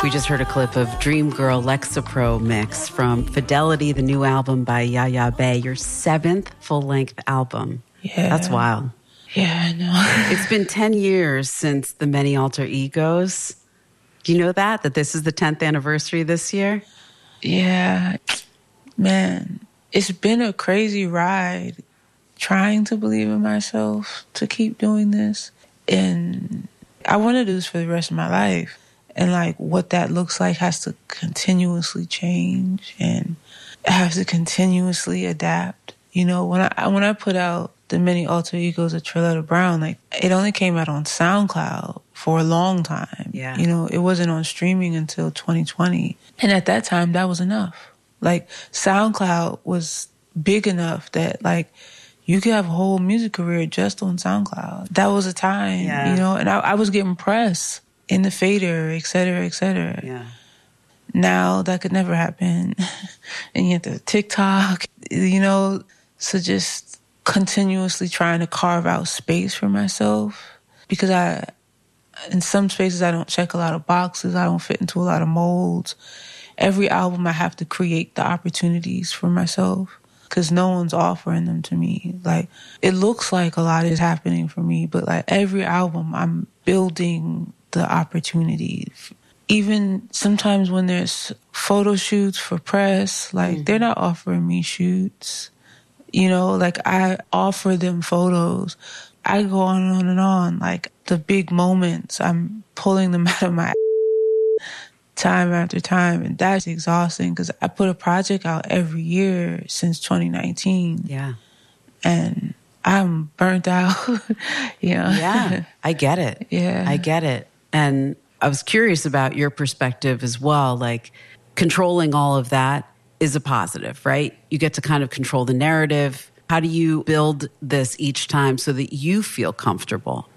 We just heard a clip of Dream Girl Lexapro mix from Fidelity, the new album by Yaya Bey, your 7th full-length album. Yeah. That's wild. Yeah, I know. It's been 10 years since the Many Alter Egos. Do you know that this is the 10th anniversary this year? Yeah. Man, it's been a crazy ride trying to believe in myself to keep doing this. And I want to do this for the rest of my life. And like what that looks like has to continuously change and I have to continuously adapt. You know, when I put out the Many Alter Egos of Trilletta Brown, like it only came out on SoundCloud for a long time. Yeah. You know, it wasn't on streaming until 2020. And at that time, that was enough. Like SoundCloud was big enough that like you could have a whole music career just on SoundCloud. That was a time, yeah. You know, and I was getting press in the fader, et cetera, et cetera. Yeah. Now that could never happen. And you have the TikTok, you know, so just continuously trying to carve out space for myself because in some spaces I don't check a lot of boxes. I don't fit into a lot of molds. Every album I have to create the opportunities for myself because no one's offering them to me. Like, it looks like a lot is happening for me, but like every album I'm building the opportunity. Even sometimes when there's photo shoots for press, like they're not offering me shoots. You know, like I offer them photos. I go on and on. Like the big moments, I'm pulling them out of my time after time. And that's exhausting because I put a project out every year since 2019. Yeah. And I'm burnt out, you know? Yeah, I get it. Yeah. I get it. And I was curious about your perspective as well. Like controlling all of that is a positive, right? You get to kind of control the narrative. How do you build this each time so that you feel comfortable?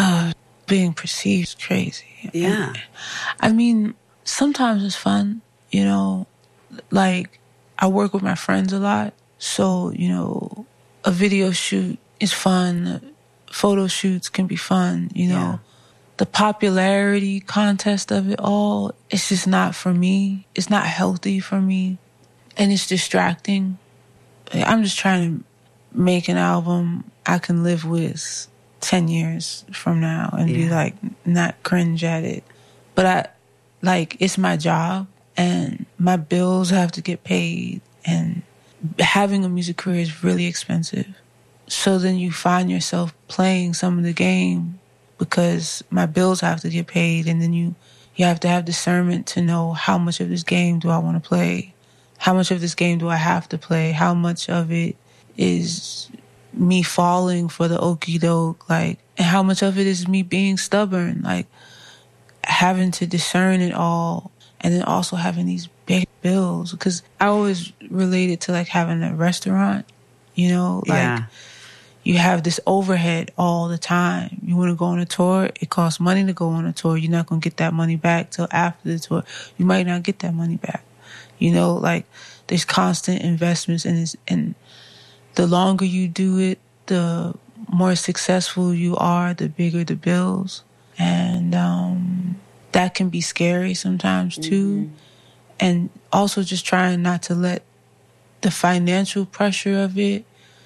Being perceived is crazy. Yeah. I mean, sometimes it's fun, you know, like I work with my friends a lot. So, you know, a video shoot is fun. Photo shoots can be fun, you know. Yeah. The popularity contest of it all, it's just not for me. It's not healthy for me. And it's distracting. I'm just trying to make an album I can live with 10 years from now and be like, not cringe at it. But it's my job and my bills have to get paid and having a music career is really expensive. So then you find yourself playing some of the game because my bills have to get paid and then you have to have discernment to know how much of this game do I want to play? How much of this game do I have to play? How much of it is me falling for the okie doke? Like, and how much of it is me being stubborn? Like, having to discern it all and then also having these big bills. Because I always related to like having a restaurant, you know? Like, you have this overhead all the time. You want to go on a tour, it costs money to go on a tour. You're not going to get that money back till after the tour. You might not get that money back. You know, like there's constant investments and the longer you do it, the more successful you are, the bigger the bills. And that can be scary sometimes too. And also just trying not to let the financial pressure of it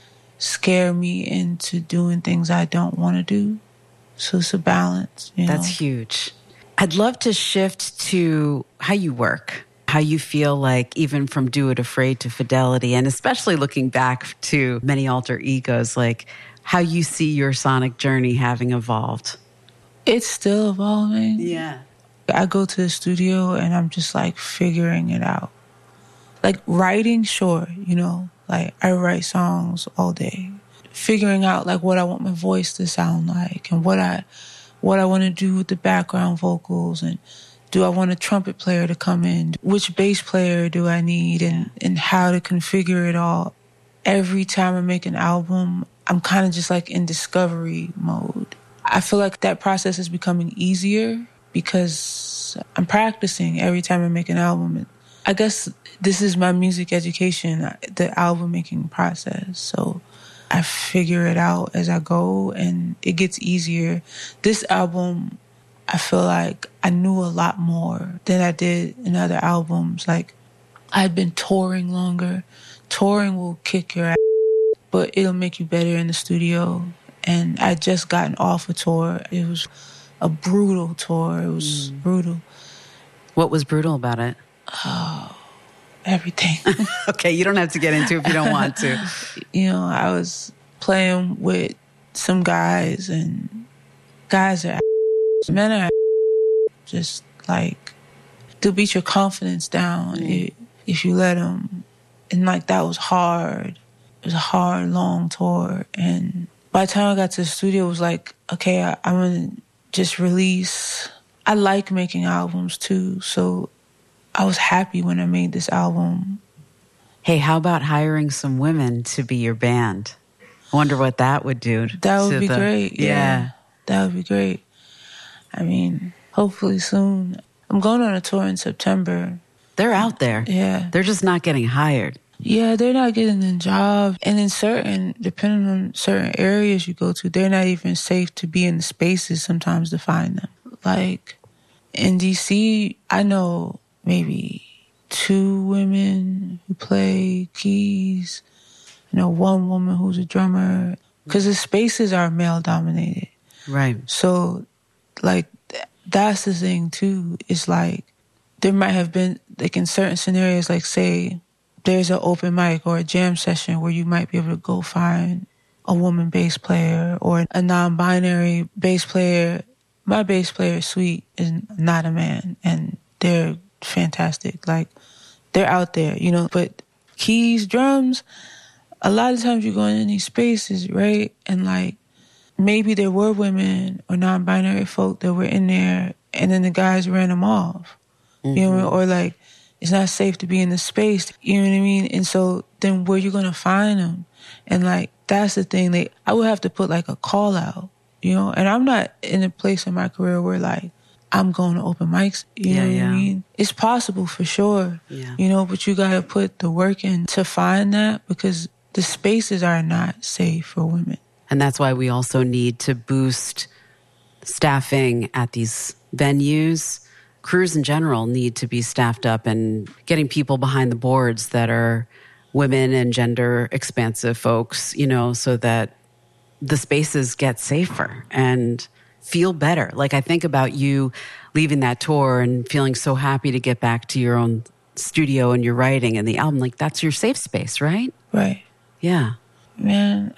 scare me into doing things I don't want to do. So it's a balance, you know? That's huge. I'd love to shift to how you work, how you feel like even from Do It Afraid to Fidelity, and especially looking back to Many Alter Egos, like how you see your sonic journey having evolved. It's still evolving. Yeah. I go to the studio and I'm just like figuring it out. Like writing, sure, you know, like I write songs all day. Figuring out like what I want my voice to sound like and what I want to do with the background vocals and do I want a trumpet player to come in? Which bass player do I need and how to configure it all? Every time I make an album, I'm kind of just like in discovery mode. I feel like that process is becoming easier because I'm practicing every time I make an album. I guess this is my music education, the album making process. So I figure it out as I go and it gets easier. This album, I feel like I knew a lot more than I did in other albums. Like, I'd been touring longer. Touring will kick your ass, but it'll make you better in the studio. And I'd just gotten off a tour. It was a brutal tour. It was brutal. What was brutal about it? Oh, everything. Okay, you don't have to get into it if you don't want to. You know, I was playing with some guys, and guys are men are just like, they'll beat your confidence down if you let them. And like, that was hard. It was a hard, long tour. And by the time I got to the studio, it was like, okay, I'm going to just release. I like making albums too, so I was happy when I made this album. Hey, how about hiring some women to be your band? I wonder what that would do. That would be great. Yeah. That would be great. I mean, hopefully soon. I'm going on a tour in September. They're out there. Yeah. They're just not getting hired. Yeah, they're not getting the job. And depending on certain areas you go to, they're not even safe to be in the spaces sometimes to find them. Like, in D.C., I know maybe 2 women who play keys. I know 1 woman who's a drummer. Because the spaces are male-dominated. Right. So, like, that's the thing, too. It's like, there might have been, like, in certain scenarios, like, say, there's an open mic or a jam session where you might be able to go find a woman bass player or a non-binary bass player. My bass player is sweet and not a man, and they're fantastic. Like, they're out there, you know. But keys, drums, a lot of times you go in these spaces, right? And, like, maybe there were women or non-binary folk that were in there, and then the guys ran them off. Mm-hmm. You know, or, like, it's not safe to be in the space. You know what I mean? And so then where you going to find them? And, like, that's the thing. Like, I would have to put, like, a call out, you know? And I'm not in a place in my career where, like, I'm going to open mics. You know what I mean? It's possible for sure, you know, but you got to put the work in to find that, because the spaces are not safe for women. And that's why we also need to boost staffing at these venues. Crews in general need to be staffed up and getting people behind the boards that are women and gender expansive folks, you know, so that the spaces get safer and feel better. Like, I think about you leaving that tour and feeling so happy to get back to your own studio and your writing and the album. Like, that's your safe space, right? Right. Yeah. Man,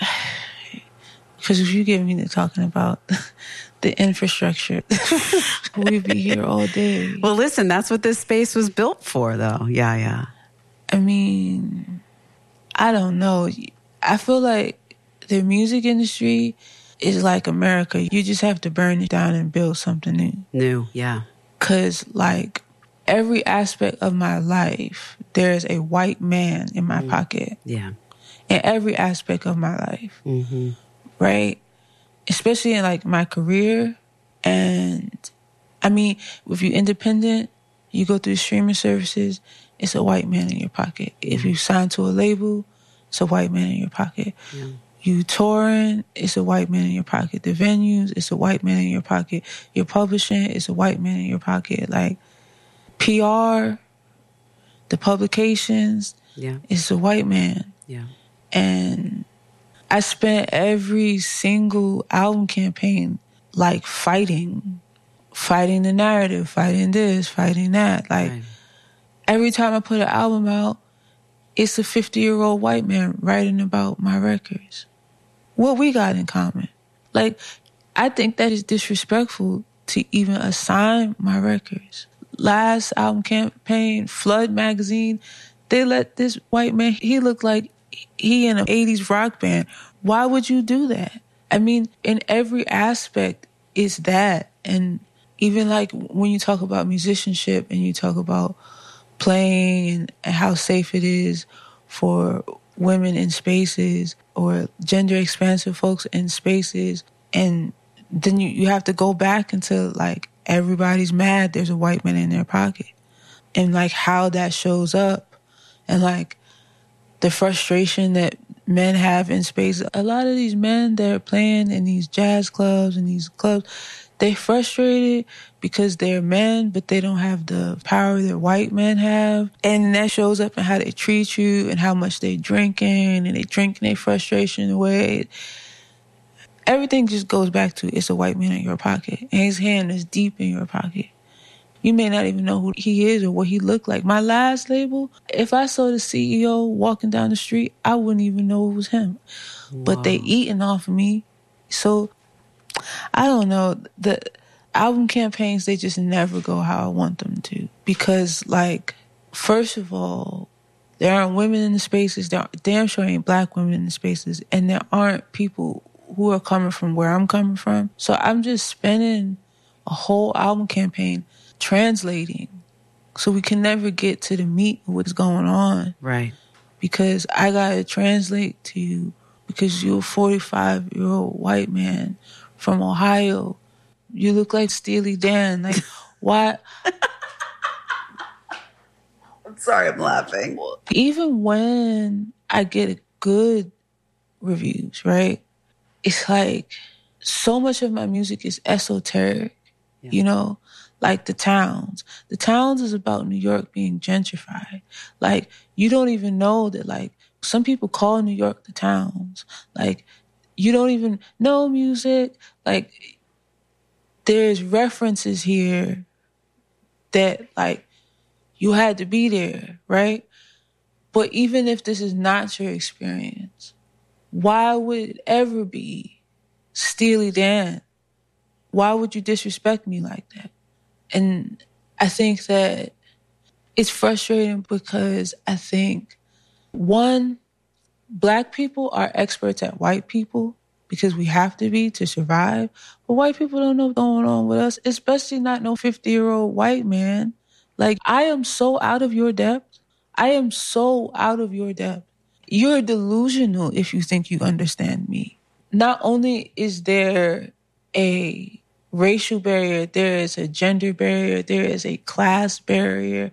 because if you get me to talking about the infrastructure, we'd be here all day. Well, listen, that's what this space was built for, though. Yeah. I mean, I don't know. I feel like the music industry is like America. You just have to burn it down and build something new. Yeah. Because, like, every aspect of my life, there's a white man in my pocket. Yeah. In every aspect of my life. Mm-hmm. Right? Especially in, like, my career. And, I mean, if you're independent, you go through streaming services, it's a white man in your pocket. Mm-hmm. If you sign to a label, it's a white man in your pocket. Yeah. You touring, it's a white man in your pocket. The venues, it's a white man in your pocket. Your publishing, it's a white man in your pocket. Like, PR, the publications, it's a white man. Yeah. And I spent every single album campaign, like, fighting the narrative, fighting this, fighting that. Like, every time I put an album out, it's a 50-year-old white man writing about my records. What we got in common? Like, I think that is disrespectful to even assign my records. Last album campaign, Flood magazine, they let this white man, he looked like he in an 80s rock band. Why would you do that? I mean, in every aspect, it's that. And even, like, when you talk about musicianship and you talk about playing and how safe it is for women in spaces or gender expansive folks in spaces, and then you have to go back into, like, everybody's mad there's a white man in their pocket, and, like, how that shows up, and, like, the frustration that men have in space. A lot of these men that are playing in these jazz clubs and these clubs, They frustrated because they're men, but they don't have the power that white men have. And that shows up in how they treat you and how much they drinking, and they drinking their frustration away. Everything just goes back to it's a white man in your pocket, and his hand is deep in your pocket. You may not even know who he is or what he looked like. My last label, if I saw the CEO walking down the street, I wouldn't even know it was him. Wow. But they eating off of me. So, I don't know. The album campaigns, they just never go how I want them to. Because, like, first of all, there aren't women in the spaces. There damn sure ain't black women in the spaces. And there aren't people who are coming from where I'm coming from. So I'm just spending a whole album campaign translating, so we can never get to the meat of what's going on. Right. Because I gotta translate to you because you're a 45-year-old white man from Ohio. You look like Steely Dan. Like, why? I'm sorry, I'm laughing. Even when I get good reviews, right? It's like so much of my music is esoteric, you know? Like The Towns. The Towns is about New York being gentrified. Like, you don't even know that, like, some people call New York the Towns. Like, you don't even know music. Like, there's references here that, like, you had to be there, right? But even if this is not your experience, why would it ever be Steely Dan? Why would you disrespect me like that? And I think that it's frustrating because I think, one, black people are experts at white people because we have to be to survive. But white people don't know what's going on with us, especially not no 50-year-old white man. Like, I am so out of your depth. I am so out of your depth. You're delusional if you think you understand me. Not only is there a racial barrier, there is a gender barrier, there is a class barrier.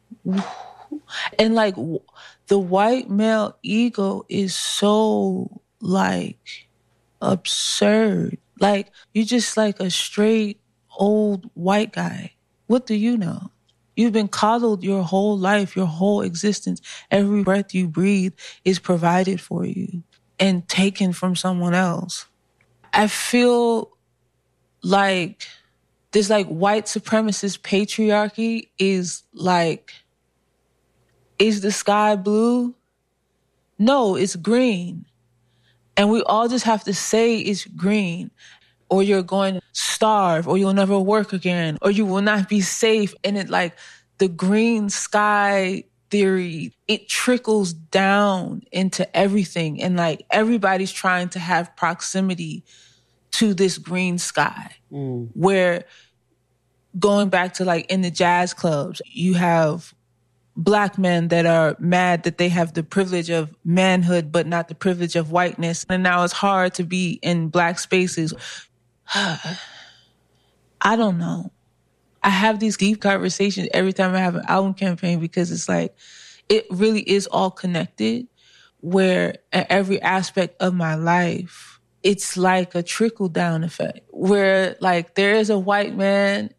And like the white male ego is so like absurd. Like, you're just like a straight old white guy. What do you know? You've been coddled your whole life, your whole existence. Every breath you breathe is provided for you and taken from someone else. I feel like this like white supremacist patriarchy is like, is the sky blue? No, it's green. And we all just have to say it's green, or you're going to starve, or you'll never work again, or you will not be safe. And it like the green sky theory, it trickles down into everything. And like everybody's trying to have proximity to this green sky, where going back to like in the jazz clubs, you have black men that are mad that they have the privilege of manhood, but not the privilege of whiteness. And now it's hard to be in black spaces. I don't know. I have these deep conversations every time I have an album campaign because it's like, it really is all connected, where at every aspect of my life, it's like a trickle-down effect where, like, there is a white man